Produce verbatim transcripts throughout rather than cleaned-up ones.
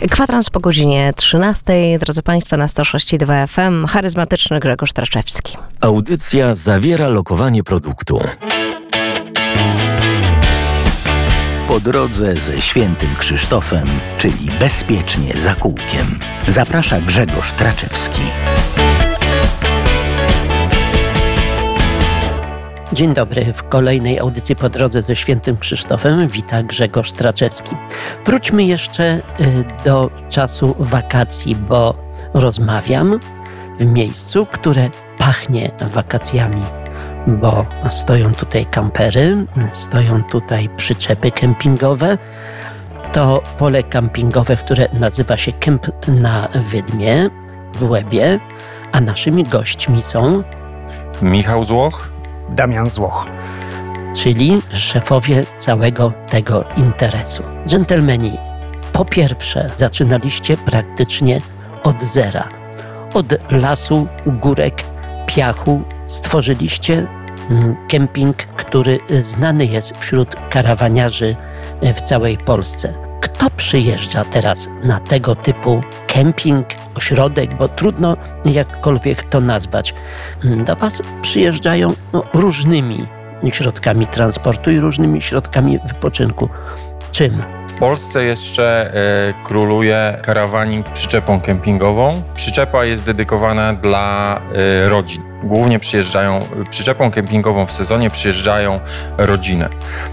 Kwadrans po godzinie trzynastej. Drodzy Państwo, na sto sześć i dwa F M charyzmatyczny Grzegorz Traczewski. Audycja zawiera lokowanie produktu. Po drodze ze Świętym Krzysztofem, czyli bezpiecznie za kółkiem. Zaprasza Grzegorz Traczewski. Dzień dobry. W kolejnej audycji Po drodze ze Świętym Krzysztofem wita Grzegorz Traczewski. Wróćmy jeszcze do czasu wakacji, bo rozmawiam w miejscu, które pachnie wakacjami, bo stoją tutaj kampery, stoją tutaj przyczepy kempingowe. To pole kampingowe, które nazywa się Kemp na Wydmie w Łebie, a naszymi gośćmi są Michał Złoch, Damian Złoch, czyli szefowie całego tego interesu. Dżentelmeni, po pierwsze zaczynaliście praktycznie od zera. Od lasu, górek, piachu stworzyliście kemping, który znany jest wśród karawaniarzy w całej Polsce. Kto przyjeżdża teraz na tego typu kemping, ośrodek, bo trudno jakkolwiek to nazwać. Do Was przyjeżdżają no, różnymi środkami transportu i różnymi środkami wypoczynku. Czym? W Polsce jeszcze e, króluje karawaning przyczepą kempingową. Przyczepa jest dedykowana dla e, rodzin. Głównie przyjeżdżają, przyczepą kempingową w sezonie przyjeżdżają rodziny.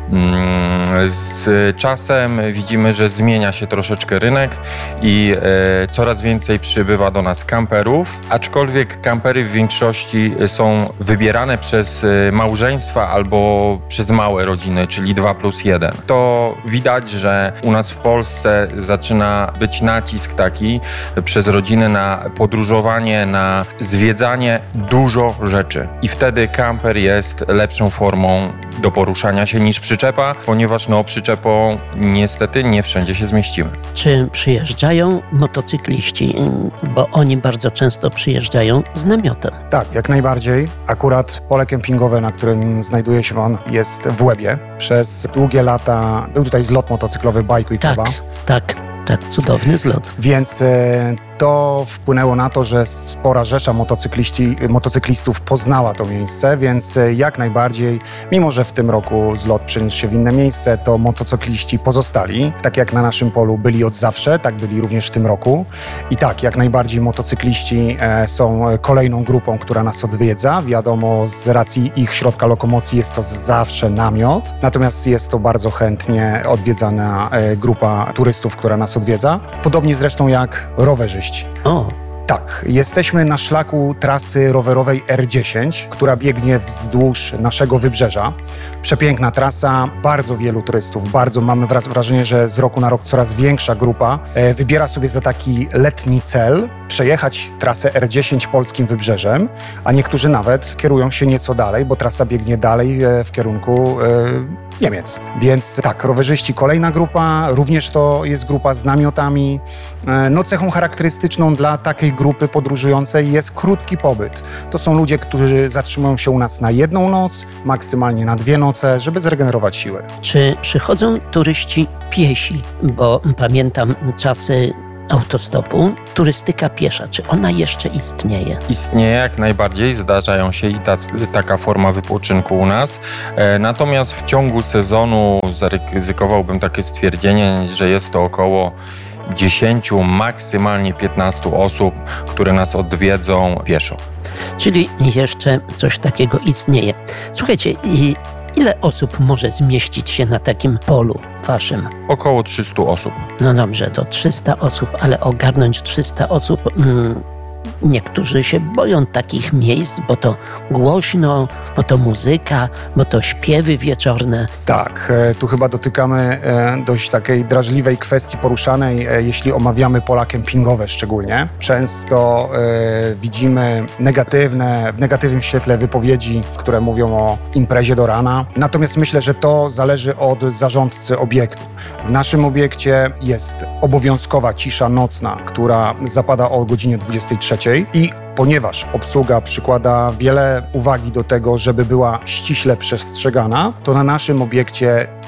Z czasem widzimy, że zmienia się troszeczkę rynek i e, coraz więcej przybywa do nas kamperów, aczkolwiek kampery w większości są wybierane przez małżeństwa albo przez małe rodziny, czyli dwa plus jeden. To widać, że u nas w Polsce zaczyna być nacisk taki przez rodziny na podróżowanie, na zwiedzanie dużo rzeczy. I wtedy kamper jest lepszą formą do poruszania się niż przyczepa, ponieważ no przyczepą niestety nie wszędzie się zmieścimy. Czy przyjeżdżają motocykliści? Bo oni bardzo często przyjeżdżają z namiotem. Tak, jak najbardziej. Akurat pole kempingowe, na którym znajduje się on, jest w Łebie. Przez długie lata był tutaj zlot motocyklowy Bajku i Kluba. Tak, tak, tak, cudowny zlot. Więc e, to wpłynęło na to, że spora rzesza motocykliści, motocyklistów poznała to miejsce, więc e, jak najbardziej, mimo że w tym roku zlot przeniósł się w inne miejsce, to motocykliści pozostali. Tak jak na naszym polu byli od zawsze, tak byli również w tym roku. I tak, jak najbardziej motocykliści e, są kolejną grupą, która nas odwiedza. Wiadomo, z racji ich środka lokomocji jest to zawsze namiot, natomiast jest to bardzo chętnie odwiedzana e, grupa turystów, która nas odwiedza. Podobnie zresztą jak rowerzyści. O. Tak, jesteśmy na szlaku trasy rowerowej R dziesięć, która biegnie wzdłuż naszego wybrzeża. Przepiękna trasa, bardzo wielu turystów, bardzo mamy wrażenie, że z roku na rok coraz większa grupa e, wybiera sobie za taki letni cel przejechać trasę R dziesięć polskim wybrzeżem, a niektórzy nawet kierują się nieco dalej, bo trasa biegnie dalej e, w kierunku e, Niemiec. Więc tak, rowerzyści kolejna grupa, również to jest grupa z namiotami. E, no cechą charakterystyczną dla takiej grupy podróżującej jest krótki pobyt. To są ludzie, którzy zatrzymują się u nas na jedną noc, maksymalnie na dwie noce, żeby zregenerować siły. Czy przychodzą turyści piesi? Bo pamiętam czasy autostopu. Turystyka piesza, czy ona jeszcze istnieje? Istnieje jak najbardziej, zdarzają się i ta, taka forma wypoczynku u nas. E, natomiast w ciągu sezonu zaryzykowałbym takie stwierdzenie, że jest to około dziesięciu, maksymalnie piętnastu osób, które nas odwiedzą pieszo. Czyli jeszcze coś takiego istnieje. Słuchajcie, i ile osób może zmieścić się na takim polu waszym? Około trzystu osób. No dobrze, to trzysta osób, ale ogarnąć trzysta osób... Mm, niektórzy się boją takich miejsc, bo to głośno, bo to muzyka, bo to śpiewy wieczorne. Tak, tu chyba dotykamy dość takiej drażliwej kwestii poruszanej, jeśli omawiamy pola kempingowe szczególnie. Często e, widzimy negatywne, w negatywnym świetle wypowiedzi, które mówią o imprezie do rana. Natomiast myślę, że to zależy od zarządcy obiektu. W naszym obiekcie jest obowiązkowa cisza nocna, która zapada o godzinie dwudziestej trzeciej i ponieważ obsługa przykłada wiele uwagi do tego, żeby była ściśle przestrzegana, to na naszym obiekcie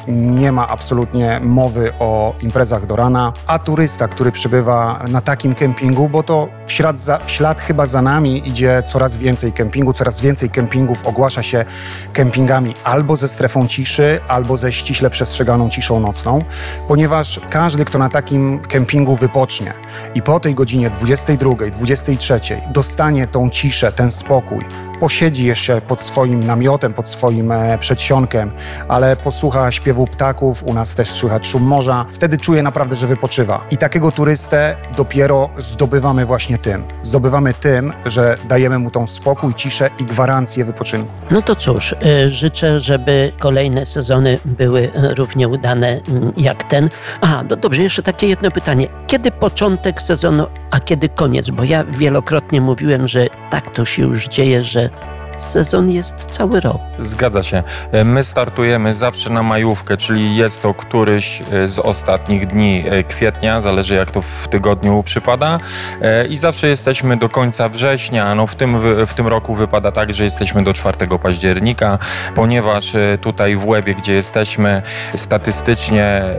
nie ma absolutnie mowy o imprezach do rana, a turysta, który przybywa na takim kempingu, bo to w ślad, za, w ślad chyba za nami idzie coraz więcej kempingu, coraz więcej kempingów ogłasza się kempingami albo ze strefą ciszy, albo ze ściśle przestrzeganą ciszą nocną, ponieważ każdy, kto na takim kempingu wypocznie i po tej godzinie dwudziestej drugiej, dwudziestej trzeciej dostanie tą ciszę, ten spokój, posiedzi jeszcze pod swoim namiotem, pod swoim e, przedsionkiem, ale posłucha śpiewu ptaków, u nas też słychać szum morza, wtedy czuje naprawdę, że wypoczywa. I takiego turystę dopiero zdobywamy właśnie tym. Zdobywamy tym, że dajemy mu tą spokój, ciszę i gwarancję wypoczynku. No to cóż, y, życzę, żeby kolejne sezony były y, równie udane y, jak ten. Aha, no dobrze, jeszcze takie jedno pytanie. Kiedy początek sezonu, a kiedy koniec? Bo ja wielokrotnie mówiłem, że tak to się już dzieje, że sezon jest cały rok. Zgadza się. My startujemy zawsze na majówkę, czyli jest to któryś z ostatnich dni kwietnia, zależy jak to w tygodniu przypada, i zawsze jesteśmy do końca września. No w tym, w tym roku wypada tak, że jesteśmy do czwartego października, ponieważ tutaj w Łebie, gdzie jesteśmy, statystycznie e,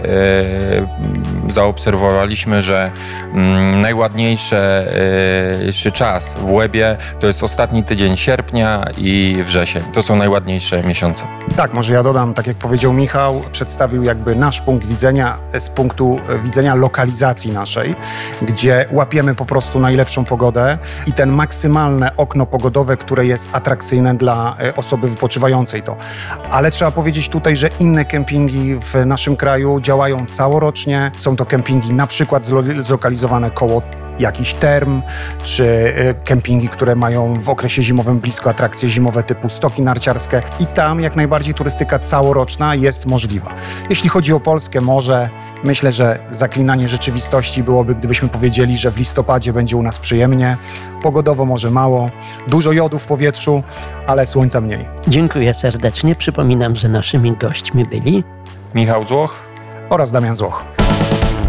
zaobserwowaliśmy, że mm, najładniejszy e, czas w Łebie to jest ostatni tydzień sierpnia i wrzesień. To są najładniejsze miesiące. Tak, może ja dodam, tak jak powiedział Michał, przedstawił jakby nasz punkt widzenia z punktu widzenia lokalizacji naszej, gdzie łapiemy po prostu najlepszą pogodę i ten maksymalne okno pogodowe, które jest atrakcyjne dla osoby wypoczywającej to. Ale trzeba powiedzieć tutaj, że inne kempingi w naszym kraju działają całorocznie. Są to kempingi na przykład zlo- zlokalizowane koło jakichś term, czy kempingi, które mają w okresie zimowym blisko atrakcje zimowe typu stoki narciarskie i tam jak najbardziej turystyka całoroczna jest możliwa. Jeśli chodzi o Polskę, może myślę, że zaklinanie rzeczywistości byłoby, gdybyśmy powiedzieli, że w listopadzie będzie u nas przyjemnie, pogodowo może mało, dużo jodu w powietrzu, ale słońca mniej. Dziękuję serdecznie. Przypominam, że naszymi gośćmi byli Michał Złoch Oraz Damian Złoch.